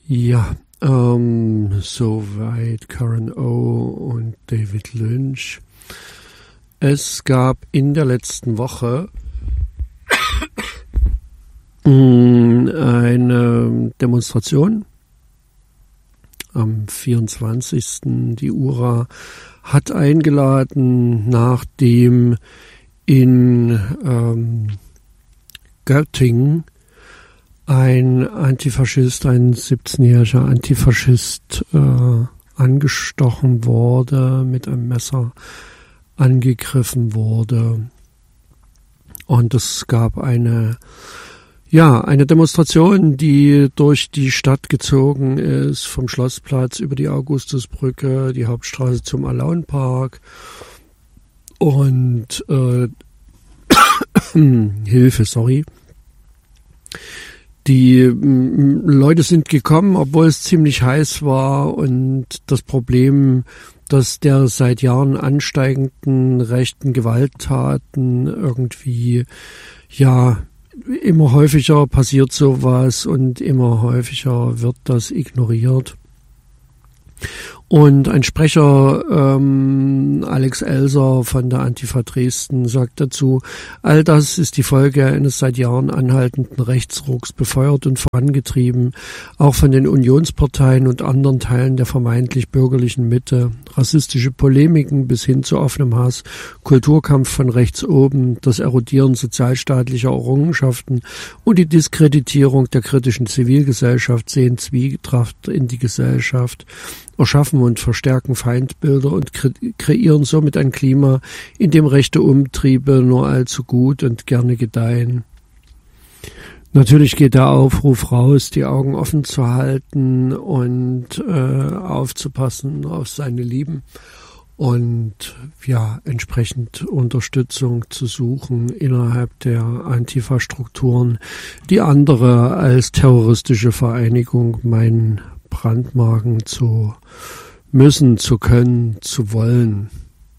Ja, soweit Karen O und David Lynch. Es gab in der letzten Woche eine Demonstration am 24. Die URA hat eingeladen, nachdem in Göttingen ein Antifaschist, ein 17-jähriger Antifaschist angestochen wurde, mit einem Messer angegriffen wurde. Und es gab eine Demonstration, die durch die Stadt gezogen ist, vom Schlossplatz über die Augustusbrücke, die Hauptstraße zum Alaunpark. Und Die Leute sind gekommen, obwohl es ziemlich heiß war, und das Problem, dass der seit Jahren ansteigenden rechten Gewalttaten irgendwie, immer häufiger passiert sowas und immer häufiger wird das ignoriert. Und ein Sprecher, Alex Elser von der Antifa Dresden, sagt dazu: All das ist die Folge eines seit Jahren anhaltenden Rechtsrucks, befeuert und vorangetrieben, auch von den Unionsparteien und anderen Teilen der vermeintlich bürgerlichen Mitte. Rassistische Polemiken bis hin zu offenem Hass, Kulturkampf von rechts oben, das Erodieren sozialstaatlicher Errungenschaften und die Diskreditierung der kritischen Zivilgesellschaft sehen Zwietracht in die Gesellschaft, erschaffen und verstärken Feindbilder und kreieren somit ein Klima, in dem rechte Umtriebe nur allzu gut und gerne gedeihen. Natürlich geht der Aufruf raus, die Augen offen zu halten und aufzupassen auf seine Lieben und entsprechend Unterstützung zu suchen innerhalb der Antifa-Strukturen, die andere als terroristische Vereinigung meinen, brandmarken zu müssen, zu können, zu wollen.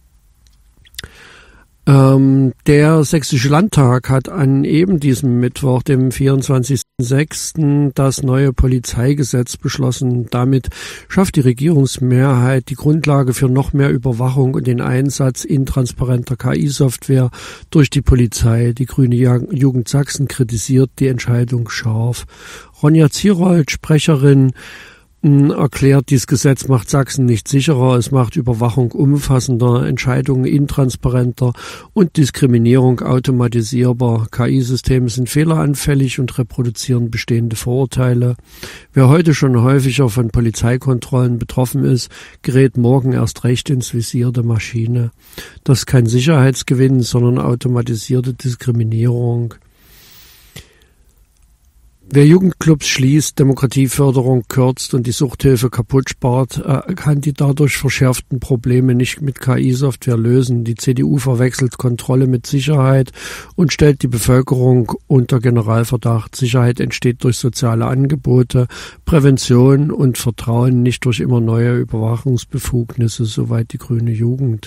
Der Sächsische Landtag hat an eben diesem Mittwoch, dem 24.06., das neue Polizeigesetz beschlossen. Damit schafft die Regierungsmehrheit die Grundlage für noch mehr Überwachung und den Einsatz intransparenter KI-Software durch die Polizei. Die Grüne Jugend Sachsen kritisiert die Entscheidung scharf. Ronja Zierold, Sprecherin, erklärt, dieses Gesetz macht Sachsen nicht sicherer, es macht Überwachung umfassender, Entscheidungen intransparenter und Diskriminierung automatisierbar. KI-Systeme sind fehleranfällig und reproduzieren bestehende Vorurteile. Wer heute schon häufiger von Polizeikontrollen betroffen ist, gerät morgen erst recht ins Visier der Maschine. Das ist kein Sicherheitsgewinn, sondern automatisierte Diskriminierung. Wer Jugendclubs schließt, Demokratieförderung kürzt und die Suchthilfe kaputt spart, kann die dadurch verschärften Probleme nicht mit KI-Software lösen. Die CDU verwechselt Kontrolle mit Sicherheit und stellt die Bevölkerung unter Generalverdacht. Sicherheit entsteht durch soziale Angebote, Prävention und Vertrauen, nicht durch immer neue Überwachungsbefugnisse, soweit die grüne Jugend.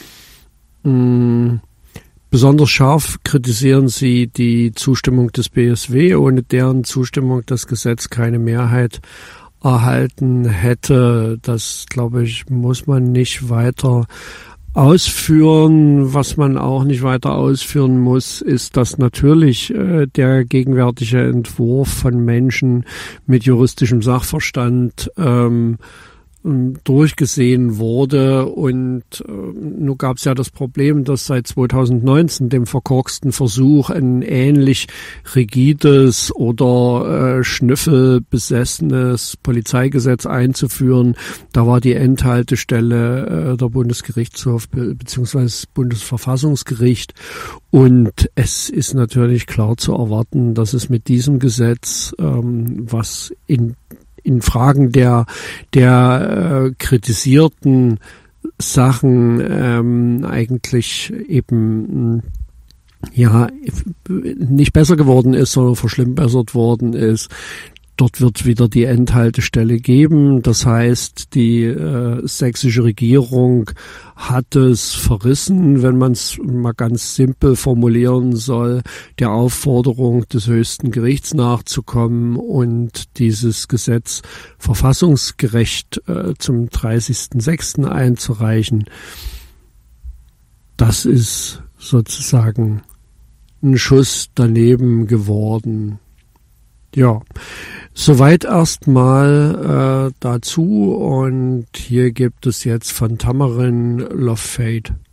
Besonders scharf kritisieren sie die Zustimmung des BSW, ohne deren Zustimmung das Gesetz keine Mehrheit erhalten hätte. Das, glaube ich, muss man nicht weiter ausführen. Was man auch nicht weiter ausführen muss, ist, dass natürlich der gegenwärtige Entwurf von Menschen mit juristischem Sachverstand durchgesehen wurde, und nun gab es ja das Problem, dass seit 2019 dem verkorksten Versuch, ein ähnlich rigides oder schnüffelbesessenes Polizeigesetz einzuführen, da war die Endhaltestelle der Bundesgerichtshof bzw. das Bundesverfassungsgericht, und es ist natürlich klar zu erwarten, dass es mit diesem Gesetz, was in Fragen der kritisierten Sachen eigentlich eben nicht besser geworden ist, sondern verschlimmbessert worden ist, Dort wird wieder die Endhaltestelle geben. Das heißt, die sächsische Regierung hat es verrissen, wenn man es mal ganz simpel formulieren soll, der Aufforderung des höchsten Gerichts nachzukommen und dieses Gesetz verfassungsgerecht zum 30.06. einzureichen. Das ist sozusagen ein Schuss daneben geworden. Ja, soweit erstmal dazu, und hier gibt es jetzt von Tamarin Love Fate.